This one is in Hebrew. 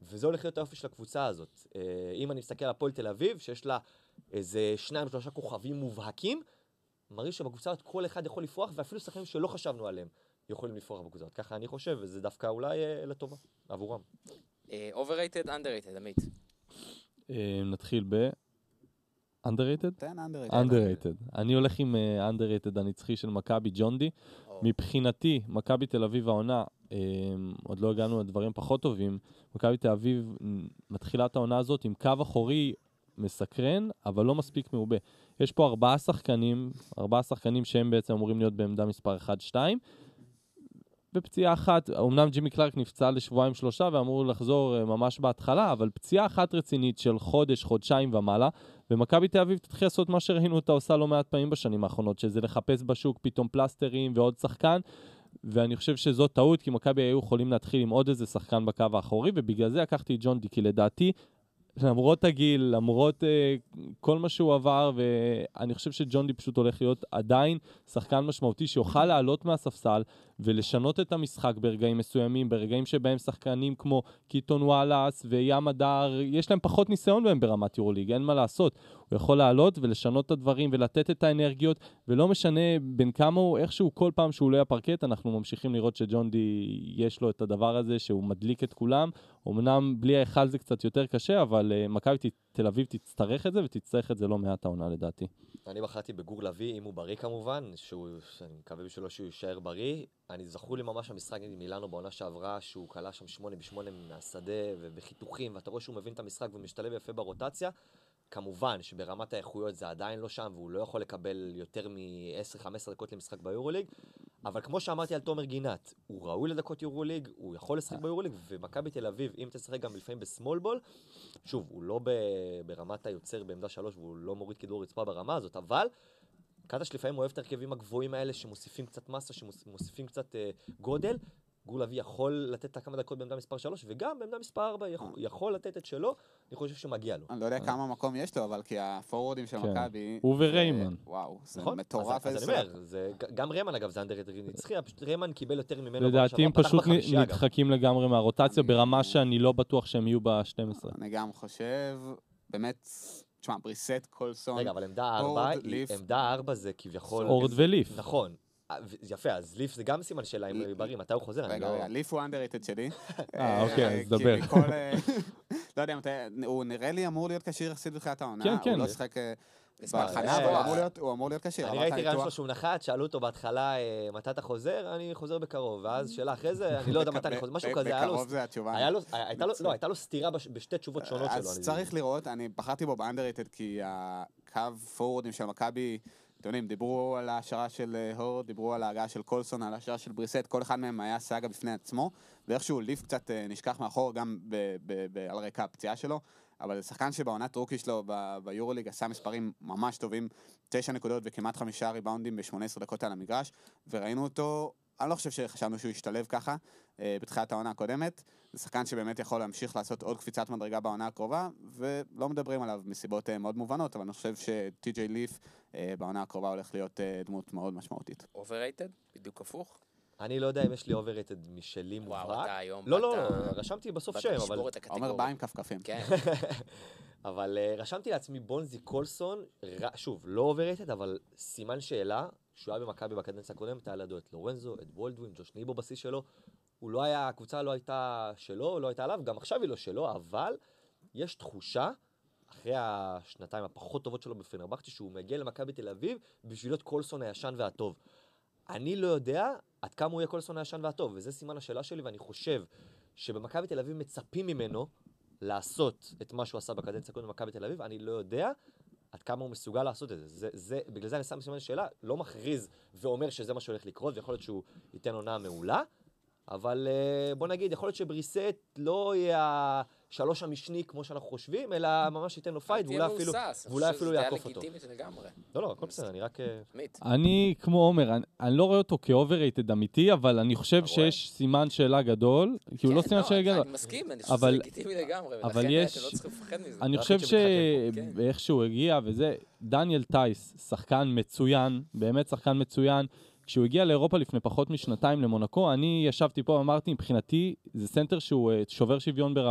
וזה הולך להיות האופי של הקבוצה הזאת. אם אני מסתכל על הפועל תל אביב, שיש לה איזה 2-3 כוכבים מובהקים, מראה שבקבוצה הזאת כל אחד יכול לפרוח, ואפילו שחקנים שלא חשבנו עליהם יכולים לפרוח בקבוצה הזאת. ככה אני חושב, וזה דווקא אולי לטובה, עבורם. Overrated, underrated, עמית. נתחיל underrated? תן underrated. underrated. אני הולך עם underrated הנצחי של מכבי ג'ונדי. מבחינתי, מכבי תל אביב העונה, עוד לא הגענו לדברים פחות טובים, מכבי תל אביב מתחילה את העונה הזאת עם קו אחורי מסקרן, אבל לא מספיק מעובה. יש פה 4 שחקנים שהם בעצם אמורים להיות בעמדה מספר 1-2, בפציעה אחת, אמנם ג'ימי קלארק נפצע לשבועיים 3 ואמור לחזור ממש בהתחלה, אבל פציעה אחת רצינית של חודשיים ומעלה, ומכבי תל אביב תתחיל לעשות מה שראינו אותה עושה לא מעט פעמים בשנים האחרונות, שזה לחפש בשוק פתאום פלסטרים ועוד שחקן, ואני חושב שזו טעות, כי מכבי היו יכולים להתחיל עם עוד איזה שחקן בקו האחורי, ובגלל זה לקחתי את ג'ון די, כי לדעתי, למרות הגיל, למרות כל מה שהוא עבר, ואני חושב שג'ון די פשוט הולך להיות עדיין שחקן משמעותי שיוכל לעלות מהספסל ולשנות את המשחק ברגעים מסוימים, ברגעים שבהם שחקנים כמו קיטון וואלאס וים הדר, יש להם פחות ניסיון בהם ברמת יורוליג, אין מה לעשות. הוא יכול לעלות ולשנות את הדברים ולתת את האנרגיות, ולא משנה בין כמה הוא, איכשהו כל פעם שהוא עולה הפרקט, אנחנו ממשיכים לראות שג'ון די יש לו את הדבר הזה שהוא מדליק את כולם. אמנם בלי ההיכל זה קצת יותר קשה, אבל מכבי תל אביב תצטרך את זה, ותצטרך את זה לא מעט העונה לדעתי. אני בחרתי בגור לוי, אם הוא בריא כמובן, שאני מקווה בשבילו שהוא יישאר בריא. אני זכור לי ממש המשחק עם מילאנו בעונה שעברה, שהוא קלה שם 8-8 מהשדה ובחיתוכים, ואתה רואה שהוא מבין את המשחק ומשתלב יפה ברוטציה. כמובן שברמת האיכויות זה עדיין לא שם, והוא לא יכול לקבל יותר מ-10-15 דקות למשחק ביורוליג, אבל כמו שאמרתי על תומר גינת, הוא ראוי לדקות יורוליג, הוא יכול לשחק ביורוליג, ומכבי תל אביב, אם תשחק גם לפעמים בסמול בול, שוב, הוא לא ברמת היוצר בעמדה 3, והוא לא מוריד כדור רצפה ברמה הזאת, אבל קטש לפעמים אוהב את הרכבים הגבוהים האלה, שמוסיפים קצת מסה, שמוסיפים קצת גודל. גור לוי יכול לתת כמה דקות בעמדה מספר 3, וגם בעמדה מספר 4 יכול לתת את שלו, אני חושב שמגיע לו. אני לא יודע כמה מקום יש לו, אבל כי הפורורדים של מכבי... הוא וריימן. וואו, זה מטורף. אז אני אומר, גם ריימן אגב, זה אנדררייטד נצחי, פשוט ריימן קיבל יותר ממנו. לדעתי הם פשוט נדחקים לגמרי מהרוטציה, ברמה שאני לא בטוח שהם יהיו ב-12. אני גם חושב, באמת... תשמע, בריסט, קולסון... רגע, אבל עמדה 4 זה כביכול... אורד וליף. נכון. יפה, אז ליף זה גם סימן שאלה אם בריא, מתי הוא חוזר? רגע, ליף הוא underrated שלי. אוקיי, אז דבר. לא יודע, הוא נראה לי אמור להיות קשיר יחסית בתחילת העונה. כן, כן. הוא לא שחק בהכנה, אבל הוא אמור להיות קשיר. אני ראיתי רעיון שלו שהוא נחת, שאלו אותו בהתחלה מתי אתה חוזר, אני חוזר בקרוב, ואז שאלה אחרי זה, אני לא יודע מתי אני חוזר, משהו כזה, בקרוב זה התשובה. הייתה לו סתירה בשתי תשובות שונות שלו. אז צריך לראות, אני בחרתי בו ב-underrated, כי הקו פורורדים של מכבי, אתם יודעים, דיברו על ההשערה של הורד, דיברו על ההגעה של קולסון, על ההשערה של בריסט, כל אחד מהם היה סאגה בפני עצמו, ואיכשהו ליף קצת נשכח מאחור גם על רקע הפציעה שלו, אבל שחקן שבעונת רוקי שלו ביורוליג עשה מספרים ממש טובים, 9 נקודות וכמעט 5 ריבאונדים ב-18 דקות על המגרש, וראינו אותו, אני לא חושב שחשבנו שהוא ישתלב ככה בתחילת העונה הקודמת, זה שחקן שבאמת יכול להמשיך לעשות עוד קפיצת מדרגה בעונה הקרובה, ולא מדברים עליו מסיבות מאוד מובנות, אבל אני חושב שטי.ג'יי ליף בעונה הקרובה הולך להיות דמות מאוד משמעותית. Overrated? בדיוק הפוך? אני לא יודע אם יש לי overrated משלי מובהק. וואו, אתה היום... לא, רשמתי בסוף שם, אבל... עומר בא עם כפכפים. כן. אבל רשמתי לעצמי בונזי קולסון, שוב, לא overrated, אבל סימן שאלה, שהוא היה במכבי בקדנציה הקודמת, היה לידו את לורנזו, את בולדווין, ג'וש ניבו בסיס שלו, הוא לא היה, הקבוצה לא הייתה שלו, לא הייתה עליו, גם עכשיו היא לא שלו, אבל יש תחושה, אחרי השנתיים הפחות טובות שלו בפנרבכצ'ה, שהוא מגיע למכבי תל אביב, בשביל להיות קולסון הישן והטוב. אני לא יודע עד כמה הוא יהיה קולסון הישן והטוב, וזה סימן השאלה שלי, ואני חושב שבמכבי תל אביב מצפים ממנו לעשות את מה שהוא עשה בקדנציה הקודמת במכבי תל אביב, אני לא יודע עד כמה הוא מסוגל לעשות את זה. בגלל זה אני שם סימן שאלה, לא מכריז ואומר שזה מה שהולך לקרות, ויכול להיות שהוא ייתן עונה מעולה, אבל בוא נגיד, יכול להיות שבריסט לא יהיה השלוש המשני כמו שאנחנו חושבים, אלא ממש ייתן לו פייט, ואולי אפילו יעקוף אותו. לא, הכל בסדר, אני רק... אני, כמו עומר, אני לא רואה אותו כאוברייטד אמיתי, אבל אני חושב שיש סימן שאלה גדול, כי הוא לא סימן שאלה גדול. אני מסכים, אני חושב שזה לגיטימי לגמרי, ולכן אתם לא צריכים לפחד מזה. אני חושב שאיך שהוא הגיע, וזה, דניאל טייס, שחקן מצוין, באמת שחקן מצוין, כשהוא הגיע לאירופה לפני פחות משנתיים למונקו, אני ישבתי פה ואמרתי, מבחינתי, זה סנטר שהוא שובר שוויון ברמה.